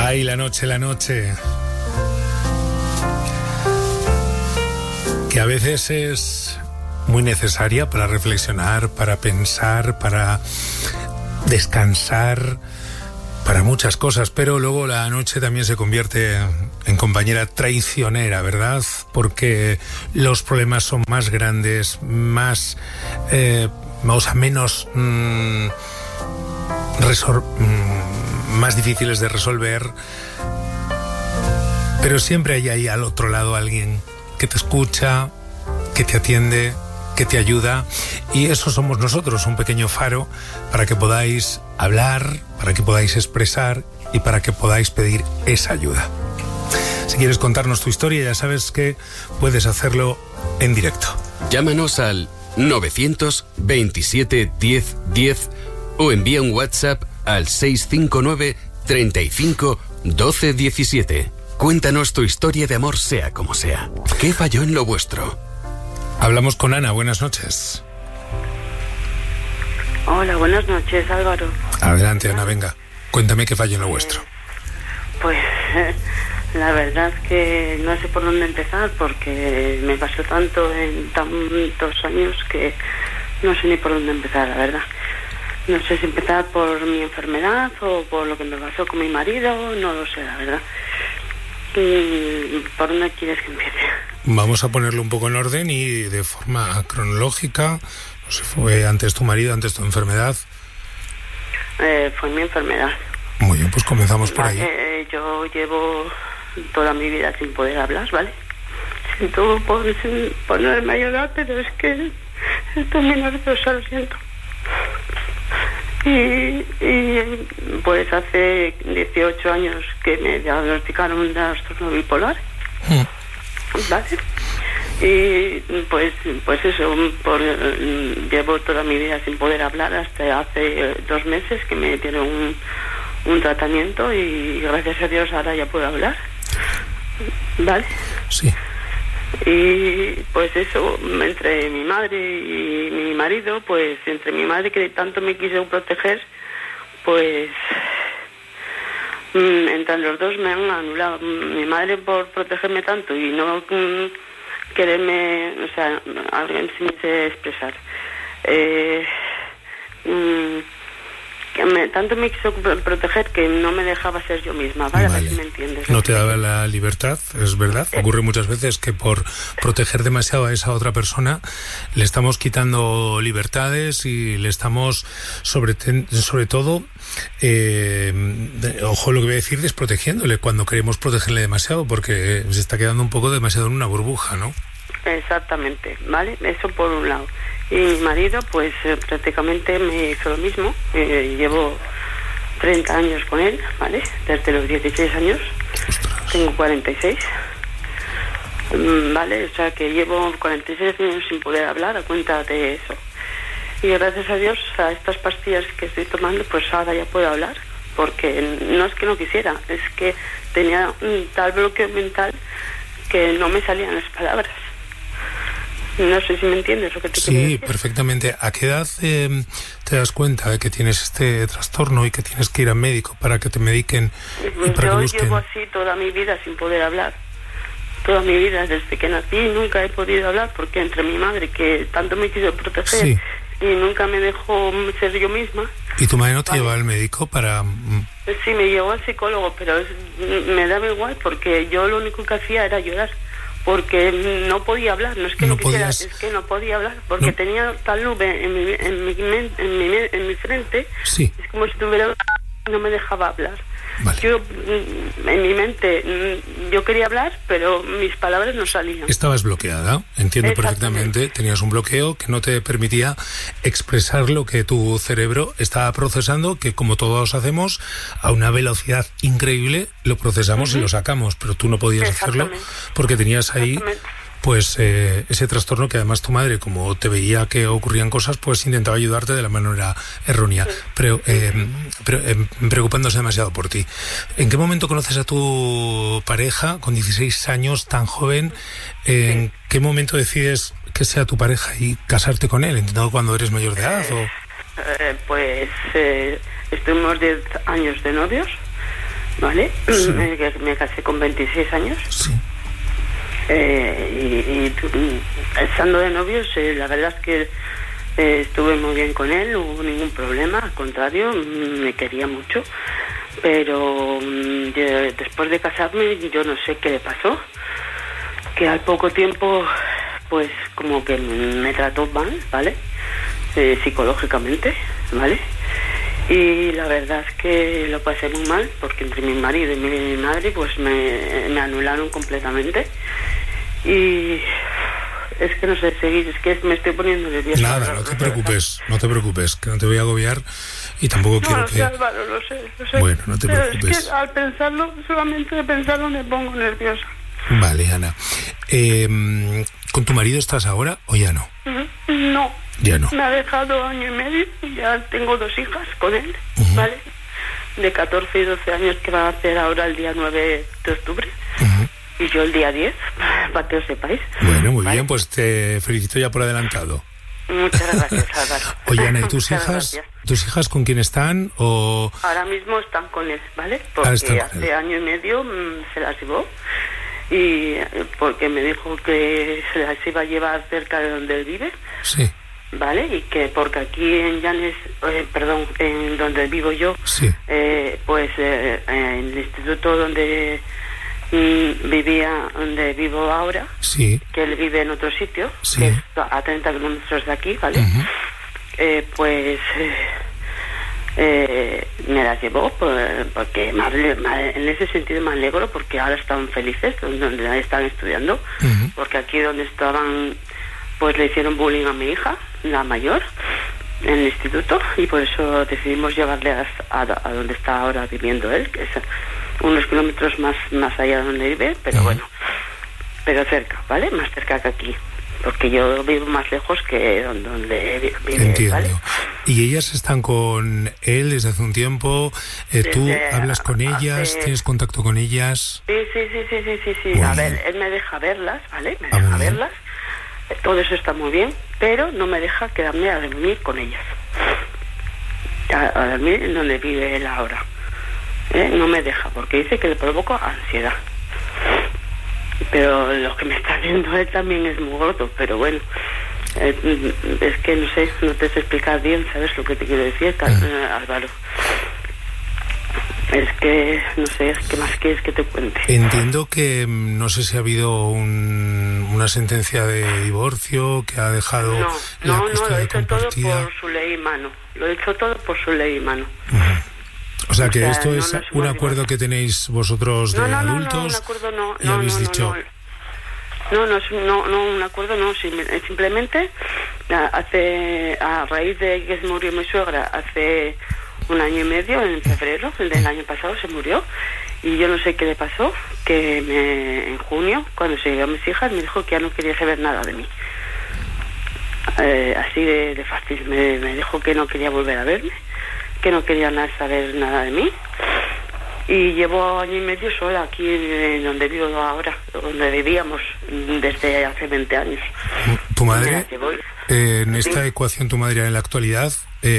Ay, la noche. Que a veces es muy necesaria para reflexionar, para pensar, para descansar, para muchas cosas, pero luego la noche también se convierte en compañera traicionera, ¿verdad? Porque los problemas son más grandes, menos más difíciles de resolver, pero siempre hay ahí al otro lado alguien que te escucha, que te atiende, que te ayuda, y eso somos nosotros, un pequeño faro para que podáis hablar, para que podáis expresar y para que podáis pedir esa ayuda. Si quieres contarnos tu historia, ya sabes que puedes hacerlo en directo. Llámanos al 927 10 10 o envía un WhatsApp al 659 35 12 17. Cuéntanos tu historia de amor, sea como sea. ¿Qué falló en lo vuestro? Hablamos con Ana, buenas noches. Hola, buenas noches, Álvaro. Adelante, Ana, venga. Cuéntame qué falló en lo vuestro. Pues la verdad es que no sé por dónde empezar, porque me pasó tanto en tantos años que no sé ni por dónde empezar, la verdad. No sé si empezar por mi enfermedad o por lo que me pasó con mi marido, no lo sé, la verdad. ¿Por dónde quieres que empiece? Vamos a ponerlo un poco en orden y de forma cronológica. No sé, ¿fue antes tu marido, antes tu enfermedad? Fue mi enfermedad. Muy bien, pues comenzamos por ahí. Yo llevo toda mi vida sin poder hablar, ¿vale? Siento por ponerme a llorar, pero es que estoy muy nerviosa, lo siento. Y pues hace 18 años que me diagnosticaron un trastorno bipolar, ¿vale? Y pues eso, llevo toda mi vida sin poder hablar hasta hace 2 meses que me dieron un tratamiento y gracias a Dios ahora ya puedo hablar, ¿vale? Sí. Y pues eso, entre mi madre y mi marido, pues entre mi madre que tanto me quiso proteger, pues entre los dos me han anulado. Mi madre por protegerme tanto y no quererme, o sea, alguien sin sé expresar. Tanto me quiso proteger que no me dejaba ser yo misma, ¿vale? A ver si me entiendes. No te daba la libertad, es verdad. Ocurre muchas veces que por proteger demasiado a esa otra persona le estamos quitando libertades y le estamos sobre todo, ojo lo que voy a decir, desprotegiéndole cuando queremos protegerle demasiado, porque se está quedando un poco demasiado en una burbuja, ¿no? Exactamente, ¿vale? Eso por un lado. Y mi marido, pues prácticamente me hizo lo mismo. Llevo 30 años con él, ¿vale? Desde los 16 años. Ostras. Tengo 46. ¿Vale? O sea que llevo 46 años sin poder hablar a cuenta de eso. Y gracias a Dios, a estas pastillas que estoy tomando, pues ahora ya puedo hablar. Porque no es que no quisiera, es que tenía un tal bloqueo mental que no me salían las palabras. No sé si me entiendes lo que te quiero decir. Sí, perfectamente. ¿A qué edad te das cuenta de que tienes este trastorno y que tienes que ir al médico para que te mediquen y para que busquen? Yo llevo así toda mi vida sin poder hablar. Toda mi vida, desde que nací, nunca he podido hablar porque entre mi madre, que tanto me quiso proteger, sí, y nunca me dejó ser yo misma. ¿Y tu madre no te llevaba al médico para...? Sí, me llevó al psicólogo, pero me daba igual porque yo lo único que hacía era llorar. Porque no podía hablar, no es que no quisiera, es que no podía hablar, porque tenía tal nube en mi frente, sí, es como si tuviera, no me dejaba hablar. Vale. Yo, en mi mente, yo quería hablar, pero mis palabras no salían. Estabas bloqueada, entiendo perfectamente. Tenías un bloqueo que no te permitía expresar lo que tu cerebro estaba procesando, que como todos hacemos, a una velocidad increíble, lo procesamos y lo sacamos, pero tú no podías hacerlo porque tenías ahí... Pues ese trastorno que además tu madre, como te veía que ocurrían cosas, pues intentaba ayudarte de la manera errónea, pero preocupándose demasiado por ti. ¿En qué momento conoces a tu pareja con 16 años, tan joven? ¿En qué momento decides que sea tu pareja y casarte con él? ¿Entiendo cuando eres mayor de edad? Pues estuvimos 10 años de novios. ¿vale? Sí. Me casé con 26 años. Sí. Y estando de novios, la verdad es que estuve muy bien con él, no hubo ningún problema, al contrario, me quería mucho, pero después de casarme yo no sé qué le pasó, que al poco tiempo pues como que me trató mal, ¿vale? Psicológicamente, ¿vale? Y la verdad es que lo pasé muy mal, porque entre mi marido y mi madre pues me anularon completamente. Y es que no sé seguir, es que me estoy poniendo nerviosa. Nada, no te preocupes, que no te voy a agobiar y tampoco quiero que... Álvaro, lo sé. Bueno, no te preocupes. Pero es que al pensarlo, solamente de pensarlo me pongo nerviosa. Vale, Ana. ¿Con tu marido estás ahora o ya no? No. Ya no. Me ha dejado 1 año y medio y ya tengo 2 hijas con él, ¿vale? De 14 y 12 años que van a hacer ahora el día 9 de octubre. Y yo el día 10, para que lo sepáis. Bueno, muy bien, pues te felicito ya por adelantado. Muchas gracias, Álvaro. Oye, Ana, ¿y tus hijas con quién están? O... Ahora mismo están con él, ¿vale? Porque hace 1 año y medio se las llevó. Y porque me dijo que se las iba a llevar cerca de donde él vive. Sí. ¿Vale? Y que porque aquí en Llanes, en donde vivo yo, sí. Pues en el instituto donde vivía, donde vivo ahora, sí. Que él vive en otro sitio, sí. Que es a 30 kilómetros de aquí, ¿vale? Pues me las llevó porque en ese sentido me alegro, porque ahora están felices donde están estudiando, porque aquí donde estaban pues le hicieron bullying a mi hija, la mayor, en el instituto, y por eso decidimos llevarle a donde está ahora viviendo él, que es unos kilómetros más allá de donde vive, pero bueno, pero cerca, ¿vale? Más cerca que aquí, porque yo vivo más lejos que donde vive. Entiendo. ¿Vale? ¿Y ellas están con él desde hace un tiempo? ¿Tú hablas con ellas? ¿Tienes contacto con ellas? Sí. A ver, él me deja verlas, ¿vale? Me deja verlas. Todo eso está muy bien, pero no me deja quedarme a dormir con ellas. A dormir en donde vive él ahora. No me deja, porque dice que le provoco ansiedad. Pero lo que me está viendo él también es muy gordo, pero bueno, es que no sé, no te sé explicar bien, ¿sabes lo que te quiero decir, Álvaro? Es que, no sé, ¿qué más quieres que te cuente? Entiendo que no sé si ha habido una sentencia de divorcio que ha dejado la custodia compartida. No, lo he hecho todo por su ley y mano. Lo he hecho todo por su ley y mano. O sea, que esto es un acuerdo que tenéis vosotros de adultos. No, un acuerdo no. Y habéis dicho... No, un acuerdo no. Simplemente, a raíz de que se murió mi suegra hace 1 año y medio, en febrero, el del año pasado, se murió. Y yo no sé qué le pasó, que en junio, cuando se llevó a mis hijas, me dijo que ya no quería saber nada de mí. Así de fácil. Me dijo que no quería volver a verme, que no quería saber nada de mí. Y llevo 1 año y medio sola aquí donde vivo ahora, donde vivíamos desde hace 20 años. ¿Tu madre? En esta ecuación, tu madre en la actualidad,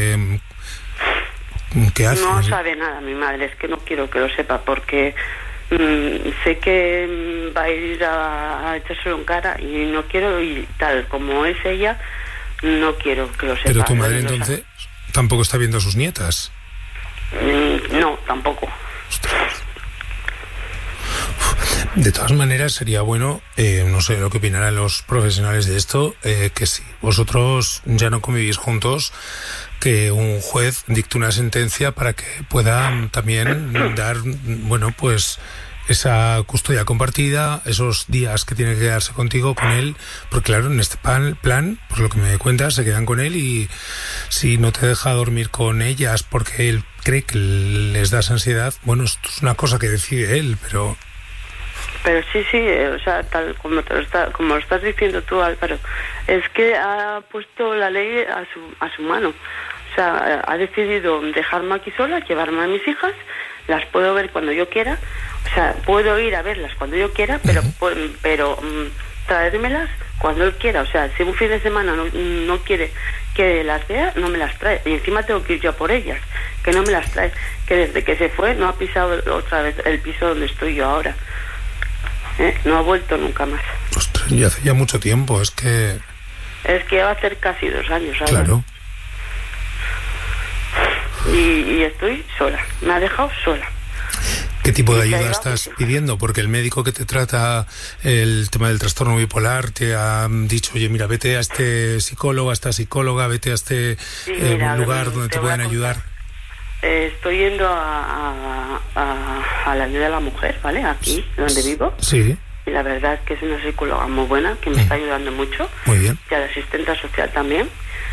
¿qué hace? No sabe nada mi madre, es que no quiero que lo sepa, porque sé que va a ir a echárselo en cara y no quiero, y tal como es ella, no quiero que lo sepa. Pero tu madre entonces tampoco está viendo a sus nietas. No, tampoco. De todas maneras sería bueno, no sé lo que opinarán los profesionales de esto, que si vosotros ya no convivís juntos, que un juez dicte una sentencia para que pueda también dar, bueno, pues esa custodia compartida, esos días que tiene que quedarse contigo, con él, porque claro, en este plan, por lo que me cuentas, se quedan con él, y si no te deja dormir con ellas porque él cree que les das ansiedad, bueno, esto es una cosa que decide él, pero sí, o sea, tal como lo estás diciendo tú, Álvaro, es que ha puesto la ley a su mano. O sea, ha decidido dejarme aquí sola, llevarme a mis hijas, las puedo ver cuando yo quiera, o sea, puedo ir a verlas cuando yo quiera, pero traérmelas cuando él quiera. O sea, si un fin de semana no quiere que las vea, no me las trae. Y encima tengo que ir yo por ellas, que no me las trae. Que desde que se fue no ha pisado otra vez el piso donde estoy yo ahora. No ha vuelto nunca más. Ostras, y hace ya mucho tiempo, es que va a hacer casi 2 años ahora. Claro. Y estoy sola, me ha dejado sola. ¿Qué tipo de ayuda estás pidiendo? Porque el médico que te trata el tema del trastorno bipolar te ha dicho, oye, mira, vete a este psicólogo, a esta psicóloga, vete a este lugar donde te puedan ayudar. Estoy yendo a la ayuda de la mujer, ¿vale? Aquí, donde vivo. Sí. Y la verdad es que es una psicóloga muy buena, que me está ayudando mucho. Muy bien. Y a la asistente social también.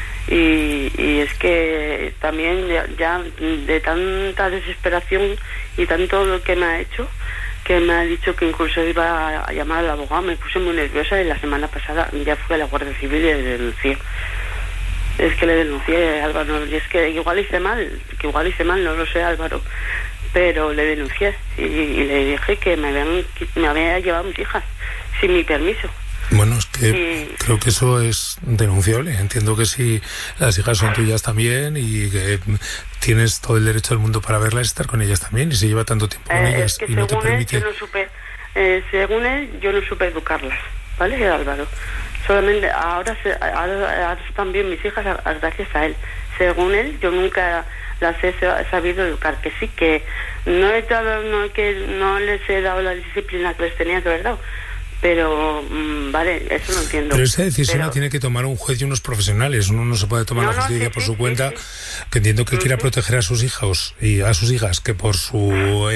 Y es que también ya de tanta desesperación y tanto lo que me ha hecho, que me ha dicho que incluso iba a llamar al abogado, me puse muy nerviosa y la semana pasada ya fui a la Guardia Civil y le denuncié. Es que le denuncié, Álvaro, y es que igual hice mal, no lo sé, Álvaro, pero le denuncié y le dije que me había llevado a mis hijas sin mi permiso. Bueno, es que creo que eso es denunciable. Entiendo que si las hijas son tuyas también y que tienes todo el derecho del mundo para verlas y estar con ellas también, y se lleva tanto tiempo con ellas es que y no te permite... según él, yo no supe educarlas, ¿vale, Álvaro? Solamente ahora están bien mis hijas gracias a él. Según él, yo nunca las he sabido educar, que sí, que no les he dado la disciplina que les tenía que haber dado. Pero, vale, eso lo entiendo. Pero esa decisión la tiene que tomar un juez y unos profesionales. Uno no se puede tomar la justicia por su cuenta. Que entiendo que él quiera proteger a sus hijos y a sus hijas, que por su,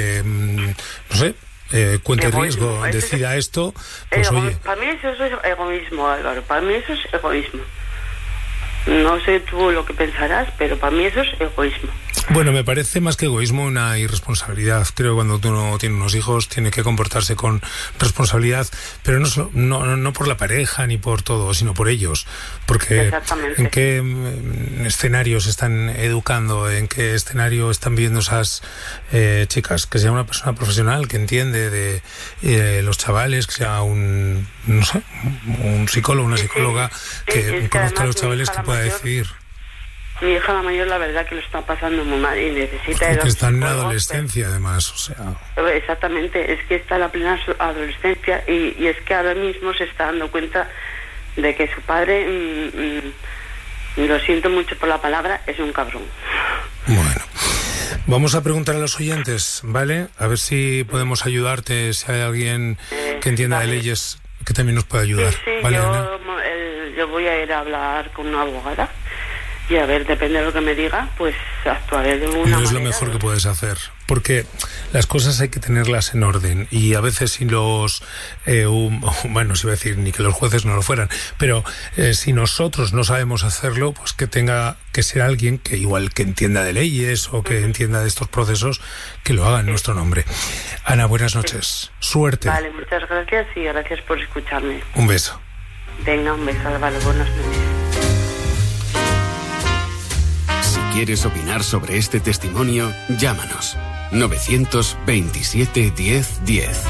no sé, cuenta de riesgo decida esto, pues oye... Para mí eso es egoísmo, Álvaro. Para mí eso es egoísmo. No sé tú lo que pensarás, pero para mí eso es egoísmo. Bueno, me parece más que egoísmo una irresponsabilidad. Creo que cuando uno tiene unos hijos tiene que comportarse con responsabilidad, pero no por la pareja ni por todo, sino por ellos. Porque ¿en qué escenario se están educando? ¿En qué escenario están viviendo esas chicas? Que sea una persona profesional que entiende de los chavales, que sea un psicólogo, una psicóloga que conozca a los chavales, que pueda decidir. Mi hija la mayor, la verdad que lo está pasando muy mal y necesita... Porque está en la adolescencia, además, o sea... Exactamente, es que está en la plena adolescencia y es que ahora mismo se está dando cuenta de que su padre, lo siento mucho por la palabra, es un cabrón. Bueno, vamos a preguntar a los oyentes, ¿vale? A ver si podemos ayudarte, si hay alguien que entienda de leyes que también nos pueda ayudar. Sí, ¿vale, yo voy a ir a hablar con una abogada. Y a ver, depende de lo que me diga, pues actuaré de una manera. No es lo mejor que puedes hacer, porque las cosas hay que tenerlas en orden, y a veces si los, bueno, si iba a decir ni que los jueces no lo fueran, pero si nosotros no sabemos hacerlo, pues que tenga que ser alguien que igual que entienda de leyes o que entienda de estos procesos, que lo haga en nuestro nombre. Ana, buenas noches. Suerte. Vale, muchas gracias y gracias por escucharme. Un beso. Venga, un beso, Álvaro. Buenas noches. Si quieres opinar sobre este testimonio, llámanos. 927 10 10.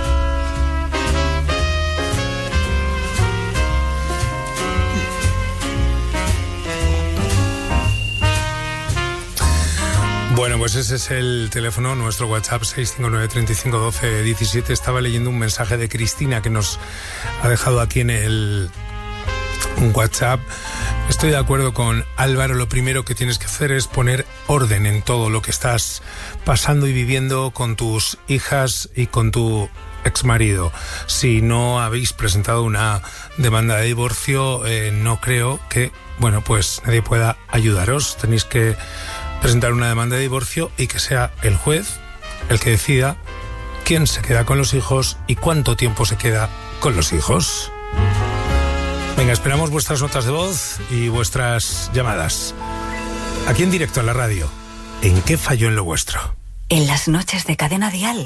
Bueno, pues ese es el teléfono, nuestro WhatsApp 659 35 12 17. Estaba leyendo un mensaje de Cristina que nos ha dejado aquí en un WhatsApp. Estoy de acuerdo con Álvaro. Lo primero que tienes que hacer es poner orden en todo lo que estás pasando y viviendo con tus hijas y con tu exmarido. Si no habéis presentado una demanda de divorcio, no creo que, bueno, pues nadie pueda ayudaros. Tenéis que presentar una demanda de divorcio y que sea el juez el que decida quién se queda con los hijos y cuánto tiempo se queda con los hijos. Venga, esperamos vuestras notas de voz y vuestras llamadas. Aquí en directo en la radio. ¿En qué falló en lo vuestro? En las noches de Cadena Dial.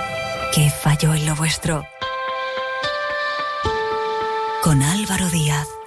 ¿Qué falló en lo vuestro? Con Álvaro Díaz.